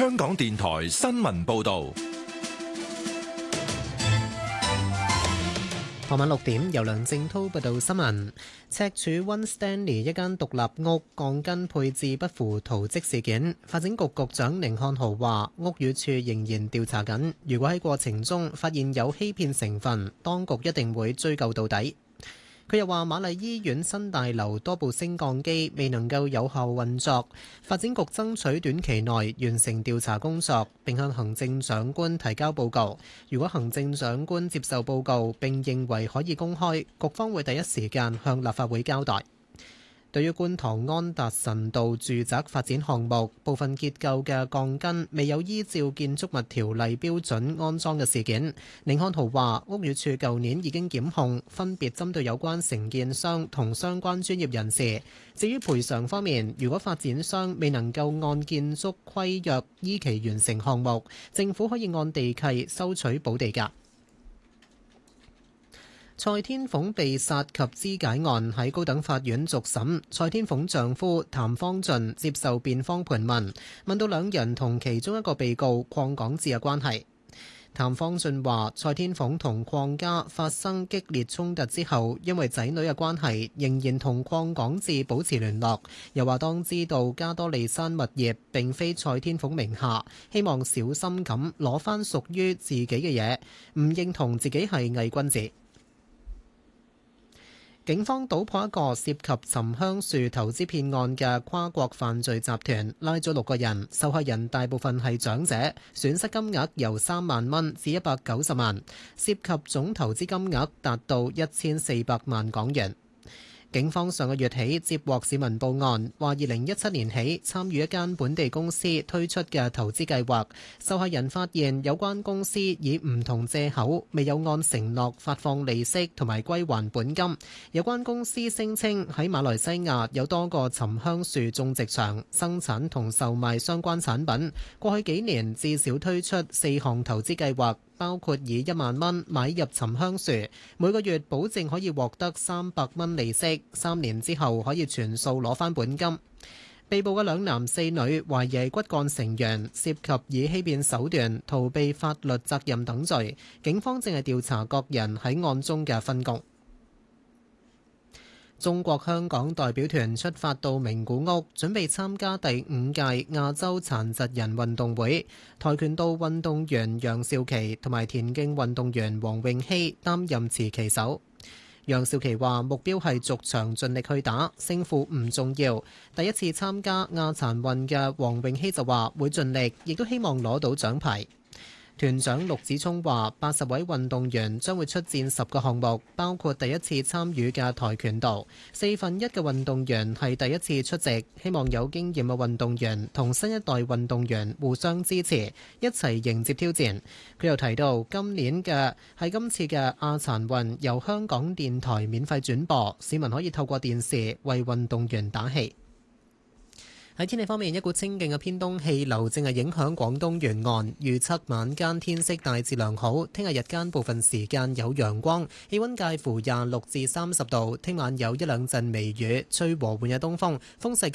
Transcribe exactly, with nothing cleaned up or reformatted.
香港電台新聞報道。 傍晚六點，由梁正滔報道新聞。赤柱溫 Stanley 一間獨立屋鋼筋配置不符圖則事件，發展局局長甯漢豪話：屋宇署仍然調查緊，如果喺過程中發現有欺騙成分，當局一定會追究到底。佢又話：瑪麗醫院新大樓多部升降機未能夠有效運作，發展局爭取短期內完成調查工作，並向行政長官提交報告。如果行政長官接受報告並認為可以公開，局方會第一時間向立法會交代。對於觀塘安達臣道住宅發展項目部分結構嘅鋼筋未有依照建築物條例標準安裝嘅事件，甯漢豪話：屋宇署舊年已經檢控，分別針對有關承建商同相關專業人士。至於賠償方面，如果發展商未能夠按建築規約依期完成項目，政府可以按地契收取補地價。蔡天鳳被殺及肢解案喺高等法院續審，蔡天鳳丈夫譚方俊接受辯方盤問，問到兩人同其中一個被告鄺港智嘅關係。譚方俊話：蔡天鳳同鄺家發生激烈衝突之後，因為仔女嘅關係，仍然同鄺港智保持聯絡。又話當知道加多利山物業並非蔡天鳳名下，希望小心咁攞返屬於自己嘅嘢，唔認同自己係偽君子。警方搗破一個涉及沉香樹投資騙案嘅跨國犯罪集團，拉咗六個人，受害人大部分係長者，損失金額由三萬蚊至一百九十萬，涉及總投資金額達到一千四百萬港元。警方上個月起接獲市民報案，話二零一七年起參與一間本地公司推出嘅投資計劃，受害人發現有關公司以唔同藉口未有按承諾發放利息同埋歸還本金。有關公司聲稱喺馬來西亞有多個沉香樹種植場，生產同售賣相關產品。過去幾年至少推出四項投資計劃，包括以一萬蚊買入沉香樹，每個月保證可以獲得三百蚊利息，三年之後可以全數攞返本金。被捕嘅兩男四女懷疑係骨幹成員，涉及以欺騙手段逃避法律責任等罪。警方正係調查各人喺案中嘅分工。中國香港代表團出發到名古屋，準備參加第五屆亞洲殘疾人運動會。跆拳道運動員楊兆琪同埋田徑運動員黃詠希擔任持旗手。楊兆琪話：目標係逐場盡力去打，勝負唔重要。第一次參加亞殘運嘅黃詠希就話會盡力，亦都希望攞到獎牌。團長陸子聰話：八十位運動員將會出戰十個項目，包括第一次參與嘅跆拳道。四分一嘅運動員係第一次出席，希望有經驗嘅運動員同新一代運動員互相支持，一齊迎接挑戰。佢又提到，今年嘅係今次嘅亞殘運由香港電台免費轉播，市民可以透過電視為運動員打氣。喺天氣方面，一股清勁嘅偏東氣流正係影響廣東沿岸，預測晚間天色大致良好，聽日日間部分時間有陽光，氣溫介乎廿六至三十度，聽晚有一兩陣微雨，吹和緩嘅東風，風勢